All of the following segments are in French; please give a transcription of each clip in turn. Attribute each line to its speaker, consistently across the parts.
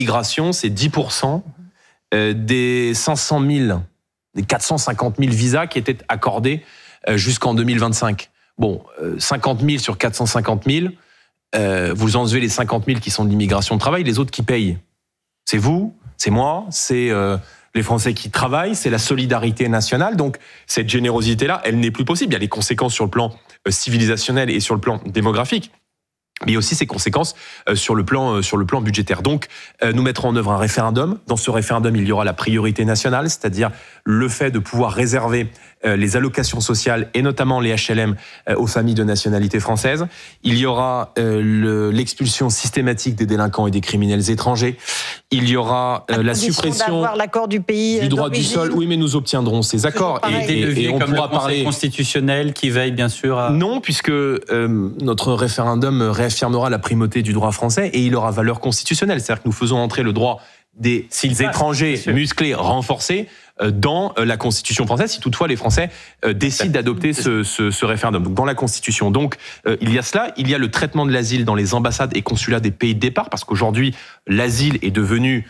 Speaker 1: l'immigration, c'est 10% des 500 000, des 450 000 visas qui étaient accordés jusqu'en 2025. Bon, 50 000 sur 450 000, vous enlevez les 50 000 qui sont de l'immigration de travail, les autres qui payent. C'est vous, c'est moi, c'est les Français qui travaillent, c'est la solidarité nationale. Donc, cette générosité-là, elle n'est plus possible. Il y a les conséquences sur le plan civilisationnel et sur le plan démographique, mais il y a aussi ses conséquences sur le plan budgétaire. Donc, nous mettrons en œuvre un référendum. Dans ce référendum, il y aura la priorité nationale, c'est-à-dire le fait de pouvoir réserver les allocations sociales et notamment les HLM aux familles de nationalité française. Il y aura l'expulsion systématique des délinquants et des criminels étrangers. Il y aura la suppression
Speaker 2: d'avoir l'accord du pays
Speaker 1: du droit du sol. Oui, mais nous obtiendrons ces accords.
Speaker 3: Et on pourra parler constitutionnel qui veille bien sûr à...
Speaker 1: Non, puisque notre référendum réaffirmera la primauté du droit français et il aura valeur constitutionnelle. C'est-à-dire que nous faisons entrer le droit des étrangers musclés, renforcés dans la Constitution française, si toutefois les Français décident d'adopter ce référendum. Donc dans la Constitution. Donc il y a cela, il y a le traitement de l'asile dans les ambassades et consulats des pays de départ, parce qu'aujourd'hui l'asile est devenu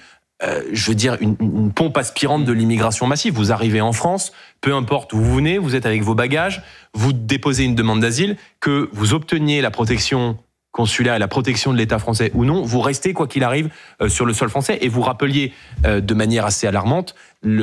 Speaker 1: une pompe aspirante de l'immigration massive. Vous arrivez en France, peu importe où vous venez, vous êtes avec vos bagages, vous déposez une demande d'asile, que vous obteniez la protection consulaire et la protection de l'État français ou non, vous restez, quoi qu'il arrive, sur le sol français. Et vous rappeliez de manière assez alarmante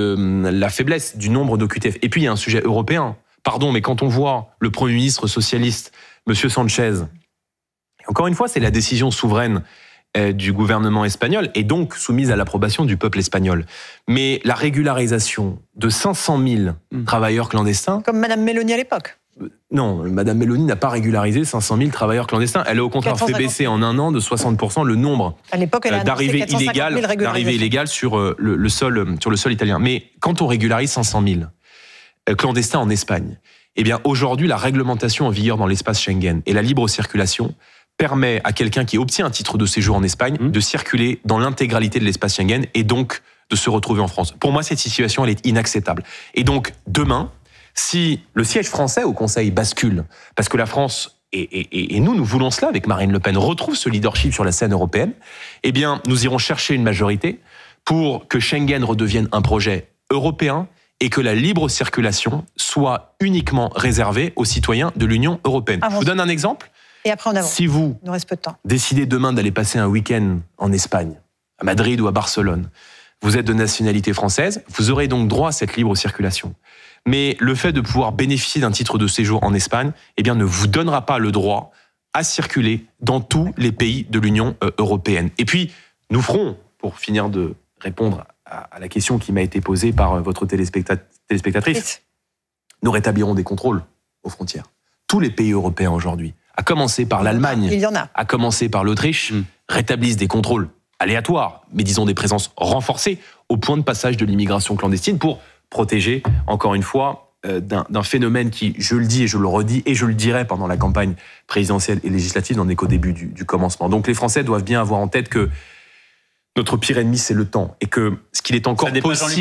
Speaker 1: la faiblesse du nombre d'OQTF. Et puis, il y a un sujet européen. Pardon, mais quand on voit le Premier ministre socialiste, M. Sanchez, encore une fois, c'est la décision souveraine du gouvernement espagnol et donc soumise à l'approbation du peuple espagnol. Mais la régularisation de 500 000 travailleurs clandestins...
Speaker 2: Comme Mme Meloni à l'époque.
Speaker 1: Non, Mme Meloni n'a pas régularisé 500 000 travailleurs clandestins. Elle a au contraire fait baisser en un an de 60% le nombre d'arrivées illégales sur le sol italien. Mais quand on régularise 500 000 clandestins en Espagne, eh bien aujourd'hui la réglementation en vigueur dans l'espace Schengen et la libre circulation permet à quelqu'un qui obtient un titre de séjour en Espagne de circuler dans l'intégralité de l'espace Schengen et donc de se retrouver en France. Pour moi, cette situation, elle est inacceptable. Et donc demain, si le siège français au Conseil bascule, parce que la France, et nous voulons cela avec Marine Le Pen, retrouve ce leadership sur la scène européenne, eh bien, nous irons chercher une majorité pour que Schengen redevienne un projet européen et que la libre circulation soit uniquement réservée aux citoyens de l'Union européenne. Je vous donne un exemple.
Speaker 2: Et après, on avance.
Speaker 1: Si vous décidez demain d'aller passer un week-end en Espagne, à Madrid ou à Barcelone, vous êtes de nationalité française, vous aurez donc droit à cette libre circulation. Mais le fait de pouvoir bénéficier d'un titre de séjour en Espagne, eh bien, ne vous donnera pas le droit à circuler dans tous les pays de l'Union européenne. Et puis, nous ferons, pour finir de répondre à la question qui m'a été posée par votre téléspectatrice, nous rétablirons des contrôles aux frontières. Tous les pays européens aujourd'hui, à commencer par l'Allemagne, à commencer par l'Autriche, rétablissent des contrôles aléatoires, mais disons des présences renforcées au point de passage de l'immigration clandestine pour protéger, encore une fois, d'un phénomène qui, je le dis et je le redis, et je le dirai pendant la campagne présidentielle et législative, n'en est qu'au début du commencement. Donc les Français doivent bien avoir en tête que notre pire ennemi, c'est le temps. Et que ce qu'il est encore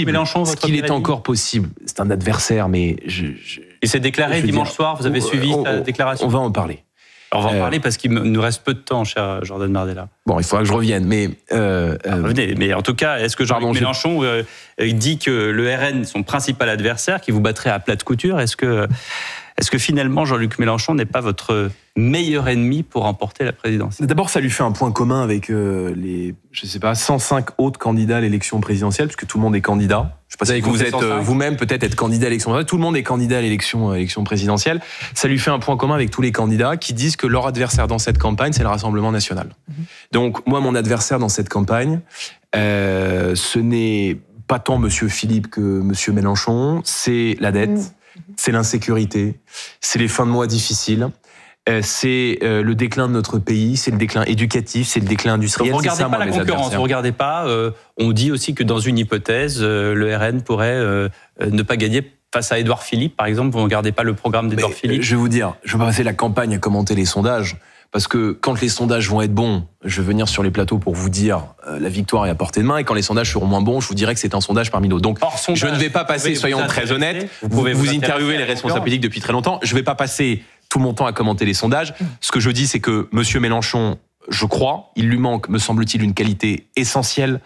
Speaker 1: possible, c'est un adversaire, mais
Speaker 3: Et c'est déclaré dimanche soir, vous avez suivi sa déclaration.
Speaker 1: On va en parler.
Speaker 3: Alors on va en parler parce qu'il nous reste peu de temps, cher Jordan Bardella.
Speaker 1: Bon, il faudra que je revienne, mais...
Speaker 3: Revenez, mais en tout cas, est-ce que Jean-Luc Mélenchon dit que le RN est son principal adversaire, qui vous battrait à plate couture? Est-ce que finalement Jean-Luc Mélenchon n'est pas votre meilleur ennemi pour remporter la présidence?
Speaker 1: D'abord, ça lui fait un point commun avec les 105 autres candidats à l'élection présidentielle, puisque tout le monde est candidat. Je ne sais pas si vous êtes vous-même peut-être être candidat à l'élection présidentielle. Tout le monde est candidat à l'élection présidentielle. Ça lui fait un point commun avec tous les candidats qui disent que leur adversaire dans cette campagne, c'est le Rassemblement national. Donc, moi, mon adversaire dans cette campagne, ce n'est pas tant M. Philippe que M. Mélenchon, c'est la dette, c'est l'insécurité, c'est les fins de mois difficiles, c'est le déclin de notre pays, c'est le déclin éducatif, c'est le déclin industriel.
Speaker 3: Vous ne regardez pas la concurrence, vous ne regardez pas. On dit aussi que dans une hypothèse, le RN pourrait ne pas gagner face à Édouard Philippe, par exemple. Vous ne regardez pas le programme d'Édouard Philippe? Je vais vous dire, je ne vais pas passer la campagne à commenter les sondages, parce que quand les sondages vont être bons, je vais venir sur les plateaux pour vous dire la victoire est à portée de main, et quand les sondages seront moins bons, je vous dirai que c'est un sondage parmi d'autres. Donc, je ne vais pas passer, soyons très honnêtes, vous interviewez les responsables politiques depuis très longtemps, je ne vais pas passer tout mon temps à commenter les sondages. Ce que je dis, c'est que M. Mélenchon
Speaker 1: je crois, il lui manque, me semble-t-il, une qualité essentielle